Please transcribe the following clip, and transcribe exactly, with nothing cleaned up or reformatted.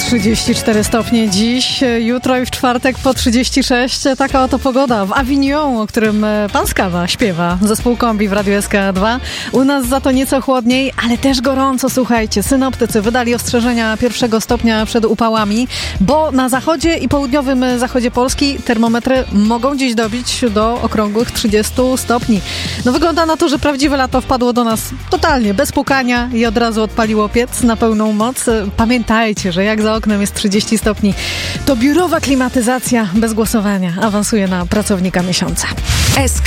trzydzieści cztery stopnie dziś, jutro i w czwartek po trzydzieści sześć. Taka oto pogoda w Avignon, o którym pan Skawa śpiewa. Zespół Kombi w Radiu S K dwa. U nas za to nieco chłodniej, ale też gorąco, słuchajcie. Synoptycy wydali ostrzeżenia pierwszego stopnia przed upałami, bo na zachodzie i południowym zachodzie Polski termometry mogą dziś dobić do okrągłych trzydziestu stopni. No wygląda na to, że prawdziwe lato wpadło do nas totalnie, bez pukania i od razu odpaliło piec na pełną moc. Pamiętajcie, że jak za oknem jest trzydzieści stopni, to biurowa klimatyzacja bez głosowania awansuje na pracownika miesiąca. S